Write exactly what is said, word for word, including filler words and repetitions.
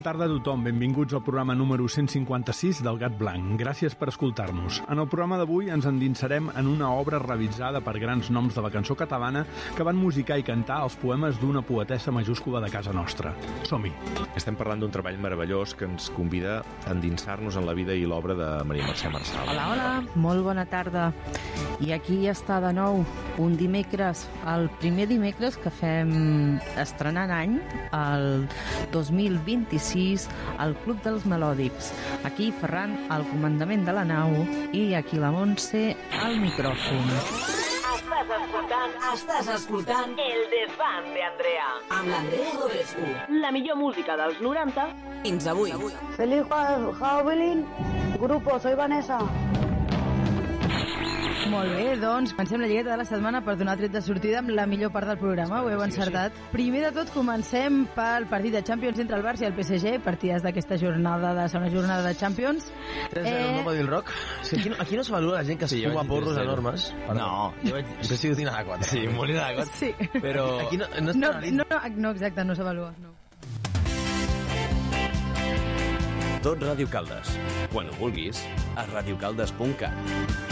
Bona tarda a tothom, benvinguts al programa número cent cinquanta-sis del Gat Blanc. Gràcies per escoltar-nos. En el programa d'avui ens endinsarem en una obra revisada per grans noms de la cançó catalana que van musicar i cantar els poemes d'una poetessa majúscula de casa nostra. Som-hi! Estem parlant d'un treball meravellós que ens convida a endinsar-nos en la vida i l'obra de Maria Mercè Marçal. Hola, hola, molt bona tarda. I aquí està de nou un dimecres, el primer dimecres que fem estrenant any, el dos mil vint-i-sis, al Club dels Melòdics. Aquí Ferran al comandament de la nau i aquí la Montse al micròfon. Estàs escoltant, estàs escoltant El Desván de Andrea amb l'Andrea Dobrescu. La millor música dels noranta fins avui. Feliz Halloween, grupo, soy Vanessa. Molt bé, doncs comencem la lligueta de la setmana per donar tret de sortida amb la millor part del programa, ho heu encertat. Primer de tot comencem pel partit de Champions entre el Barça i el P S G, partides d'aquesta jornada, de la segona jornada de Champions. tres zero, eh... no pot dir el rock? Sí, aquí, no, aquí no s'avalua la gent que es fuma porros enormes. No, jo vaig... Jo he sigut inadequat. Sí, molt inadequat. Sí. Però aquí no, no, no, no, no, exacte, no s'avalua, no. Tot Ràdio Caldes. Quan ho vulguis, a radiocaldes punt cat.